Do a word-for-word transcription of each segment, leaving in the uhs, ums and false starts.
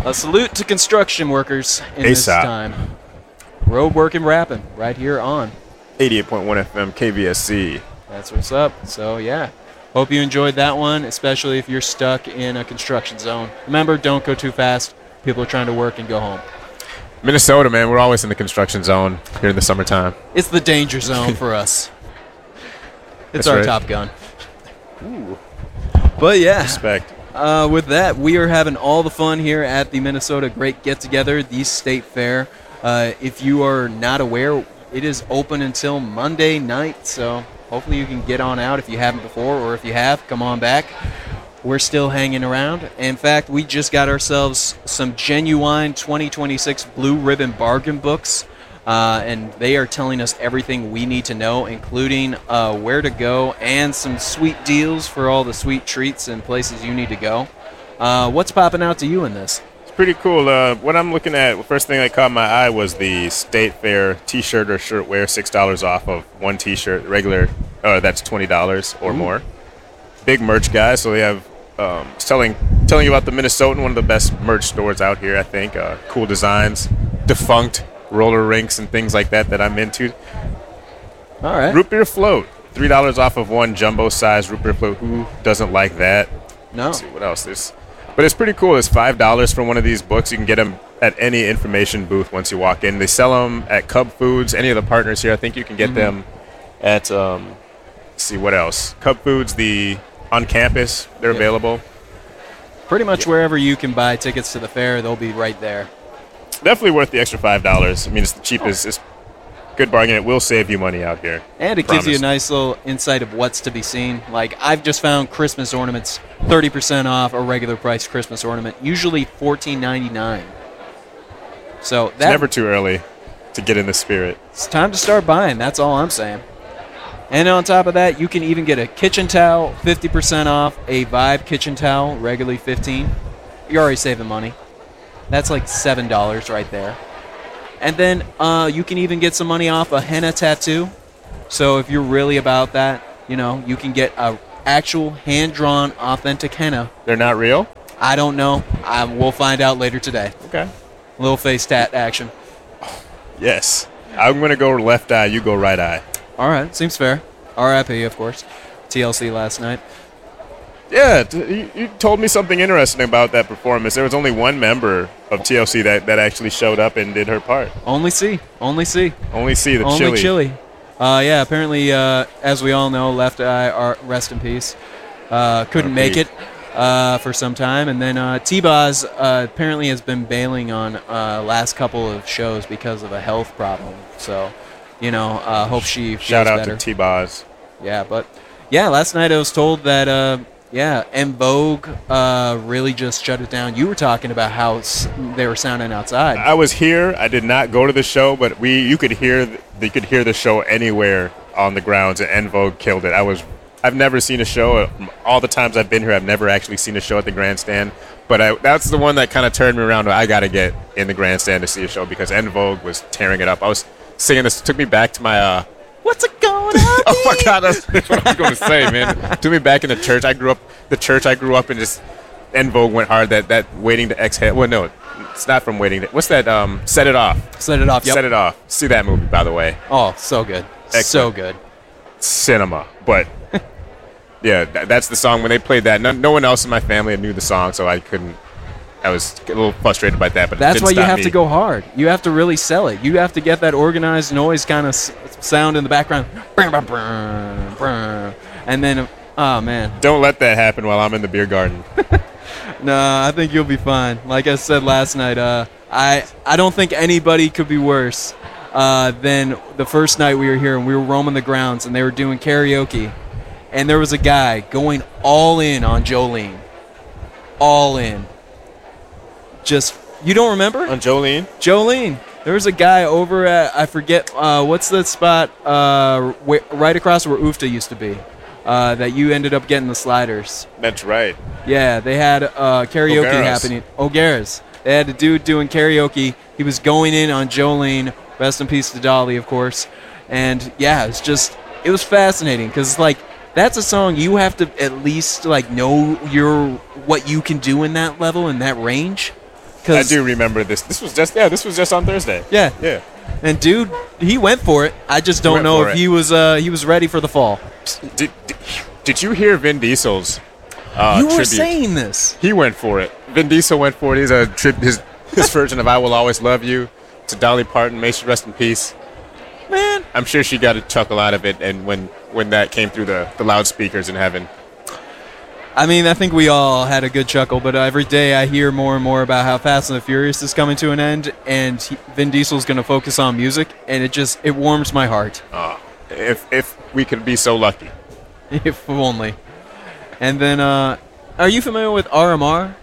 A salute to construction workers in ASAP. this time. Road work and rapping right here on eighty-eight point one F M K V S C. That's what's up. So, yeah. Hope you enjoyed that one, especially if you're stuck in a construction zone. Remember, don't go too fast. People are trying to work and go home. Minnesota, man, we're always in the construction zone here in the summertime. It's the danger zone for us. It's That's our right. Top Gun. Ooh. But, yeah. Respect. Uh, with that, we are having all the fun here at the Minnesota Great Get-Together, the State Fair. Uh, if you are not aware, it is open until Monday night, so hopefully you can get on out if you haven't before, or if you have, come on back. We're still hanging around. In fact, we just got ourselves some genuine twenty twenty-six Blue Ribbon bargain books, uh, and they are telling us everything we need to know, including uh, where to go and some sweet deals for all the sweet treats and places you need to go. Uh, what's popping out to you in this? It's pretty cool. Uh, what I'm looking at, the first thing that caught my eye was the State Fair T-shirt or shirt wear, six dollars off of one T-shirt. Regular, uh, that's twenty dollars or Ooh. more. Big merch guy, so they have um, telling telling you about the Minnesotan, one of the best merch stores out here, I think. Uh, cool designs, defunct roller rinks and things like that that I'm into. All right. Root beer float, three dollars off of one jumbo size root beer float. Who doesn't like that? No. Let's see what else there's. But it's pretty cool. It's five dollars for one of these books. You can get them at any information booth once you walk in. They sell them at Cub Foods, any of the partners here. I think you can get Mhm. them at, um, let's see, what else? Cub Foods, the on campus, they're Yep. available. Pretty much wherever you can buy tickets to the fair, they'll be right there. Definitely worth the extra five dollars. I mean, it's the cheapest. It's good bargain. It will save you money out here. And it gives you a Promise. nice little insight of what's to be seen. Like, I've just found Christmas ornaments thirty percent off a regular price Christmas ornament, usually fourteen ninety-nine. So It's that, never too early to get in the spirit. it's time to start buying. That's all I'm saying. And on top of that, you can even get a kitchen towel, fifty percent off, a Vibe kitchen towel, regularly fifteen dollars. You're already saving money. That's like seven dollars right there. And then uh, you can even get some money off a henna tattoo. So if you're really about that, you know, you can get a actual hand-drawn, authentic henna. They're not real? I don't know. I, we'll find out later today. Okay. Little face tat action. Yes. I'm going to go left eye. You go right eye. All right, seems fair. R I P, of course. T L C last night. Yeah, t- you, you told me something interesting about that performance. There was only one member of T L C that, that actually showed up and did her part. Only C. Only C. Only C, the Only chili. chili. Uh, yeah, apparently, uh, as we all know, Left Eye, are, rest in peace, uh, couldn't R I make P. it uh, for some time. And then uh, T-Boz uh, apparently has been bailing on uh, last couple of shows because of a health problem. So, you know, uh, hope she feels Shout out better. to T-Boz. Yeah, but, yeah, last night I was told that, uh, yeah, En Vogue uh, really just shut it down. You were talking about how s- they were sounding outside. I was here. I did not go to the show, but we you could hear th- you could hear the show anywhere on the grounds, and En Vogue killed it. I was I've never seen a show. uh, All the times I've been here, I've never actually seen a show at the grandstand. But I, that's the one that kind of turned me around. I got to get in the grandstand to see a show because En Vogue was tearing it up. I was singing this. Took me back to my. Uh, What's it going on? oh my God, that's, that's what I was going to say, man. Took me back in the church. I grew up. The church I grew up in, just En Vogue went hard. That that waiting to exhale. Well, no, it's not from waiting. To, what's that? Um, Set It Off. Set it off. Yep. Set It Off. See that movie, by the way. Oh, so good. So Excellent. good. Cinema. But yeah, that, that's the song. When they played that, no, no one else in my family knew the song, so I couldn't. I was a little frustrated by that, but it That's didn't why you stop have me. to go hard. You have to really sell it. You have to get that organized noise kind of s- sound in the background. And then, oh, man. Don't let that happen while I'm in the beer garden. No, I think you'll be fine. Like I said last night, uh, I, I don't think anybody could be worse uh, than the first night we were here and we were roaming the grounds and they were doing karaoke. And there was a guy going all in on Jolene. All in. Just, you don't remember? On Jolene? Jolene. There was a guy over at, I forget, uh, what's the spot uh, wh- right across where Oofta used to be uh, that you ended up getting the sliders. That's right. Yeah, they had uh, karaoke O'Gara's. happening. O'Gara's. They had a dude doing karaoke. He was going in on Jolene. Rest in peace to Dolly, of course. And, yeah, it's just, it was fascinating because, like, that's a song you have to at least, like, know your what you can do in that level, in that range. I do remember this. This was just yeah. This was just on Thursday. Yeah, Yeah. and dude, he went for it. I just don't went know for if it. he was uh, he was ready for the fall. Did, did, did you hear Vin Diesel's uh, you were tribute? saying this. He went for it. Vin Diesel went for it. He's a trib- his his version of "I Will Always Love You" to Dolly Parton. May she rest in peace. Man, I'm sure she got a chuckle out of it, and when, when that came through the, the loudspeakers in heaven. I mean, I think we all had a good chuckle, but every day I hear more and more about how Fast and the Furious is coming to an end, and he, Vin Diesel's going to focus on music, and it just it warms my heart. Uh, if if we could be so lucky. If only. And then, uh, are you familiar with R M R?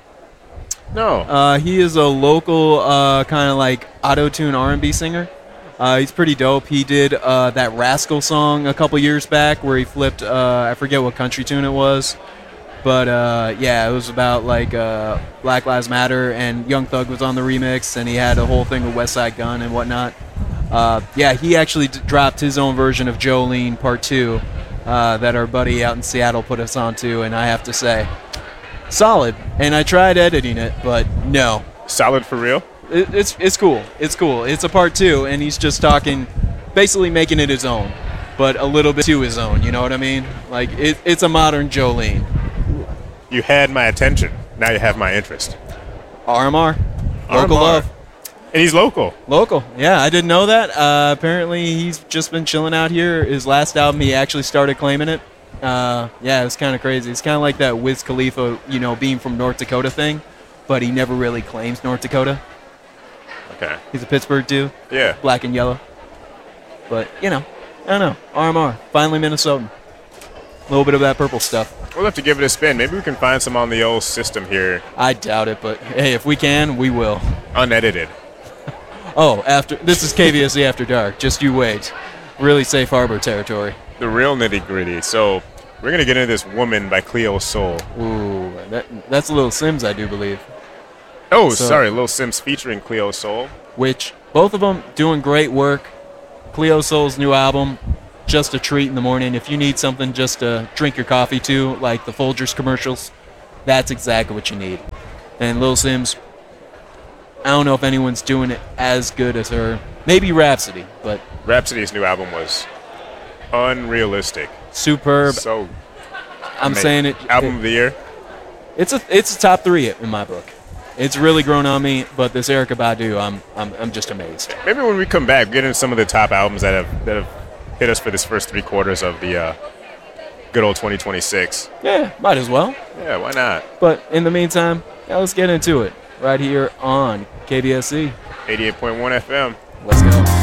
No. Uh, he is a local uh, kind of like auto-tune R and B singer. Uh, he's pretty dope. He did uh, that Rascal song a couple years back where he flipped, uh, I forget what country tune it was. But uh, yeah, it was about like uh, Black Lives Matter, and Young Thug was on the remix, and he had a whole thing with West Side Gun and whatnot. Uh, yeah, he actually d- dropped his own version of Jolene Part two uh, that our buddy out in Seattle put us onto, and I have to say, solid. And I tried editing it, but no. Solid for real? It, it's it's cool. It's cool. It's a part two, and he's just talking, basically making it his own, but a little bit to his own. You know what I mean? Like it, it's a modern Jolene. You had my attention. Now you have my interest. R M R, local R M R. love, And he's local. local. Yeah, I didn't know that. Uh, apparently, he's just been chilling out here. His last album, he actually started claiming it. Uh, yeah, it's kind of crazy. It's kind of like that Wiz Khalifa, you know, being from North Dakota thing, but he never really claims North Dakota. Okay. He's a Pittsburgh dude. Yeah. Black and yellow. But, you know, I don't know. R M R, finally Minnesotan. A little bit of that purple stuff. We'll have to give it a spin. Maybe we can find some on the old system here, I doubt it, but hey, if we can, we will. unedited. Oh, after this is K B S E After Dark. Just you wait. Really safe harbor territory. The real nitty gritty. So we're going to get into this Woman by Cleo Soul. Ooh, that, that's Little Sims, I do believe. Oh, So- sorry. Lil Sims featuring Cleo Soul. Which, both of them doing great work. Cleo Soul's new album, just a treat in the morning. If you need something just to drink your coffee to, like the Folgers commercials, that's exactly what you need. And Lil Sims, I don't know if anyone's doing it as good as her. Maybe Rhapsody, but Rhapsody's new album was unrealistic. superb. So I'm amazing. saying it. Album it- of the year. It's a it's a top three in my book. It's really grown on me, but this Erykah Badu, I'm I'm I'm just amazed. Maybe when we come back, get into some of the top albums that have that have hit us for this first three quarters of the uh, good old twenty twenty-six. Yeah, might as well. Yeah, why not? But in the meantime, yeah, let's get into it right here on K B S C. eighty-eight point one F M. Let's go.